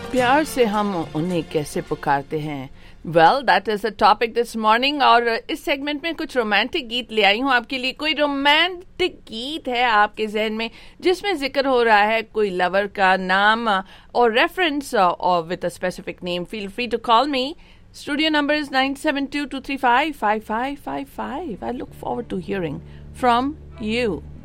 प्यार से हम उन्हें कैसे पुकारते हैं? Well, that is the topic this morning. और इस सेगमेंट में कुछ रोमांटिक गीत ले आई हूँ आपके लिए। कोई रोमांटिक गीत है आपके जहन में जिसमें जिक्र हो रहा है कोई लवर का नाम और रेफरेंस और with a specific name, feel free to call me. Studio number is 972-235-5555. I look forward to hearing from you.